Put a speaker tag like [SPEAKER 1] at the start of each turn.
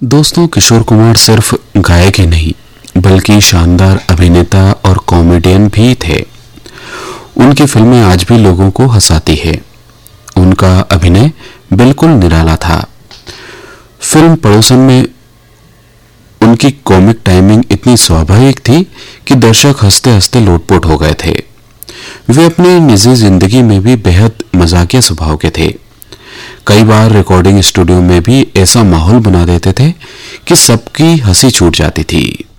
[SPEAKER 1] दोस्तों, किशोर कुमार सिर्फ गायक ही नहीं बल्कि शानदार अभिनेता और कॉमेडियन भी थे। उनकी फिल्में आज भी लोगों को हंसाती है। उनका अभिनय बिल्कुल निराला था। फिल्म पड़ोसन में उनकी कॉमिक टाइमिंग इतनी स्वाभाविक थी कि दर्शक हंसते हंसते लोटपोट हो गए थे। वे अपनी निजी जिंदगी में भी बेहद मजाकिया स्वभाव के थे। कई बार रिकॉर्डिंग स्टूडियो में भी ऐसा माहौल बना देते थे कि सबकी हंसी छूट जाती थी।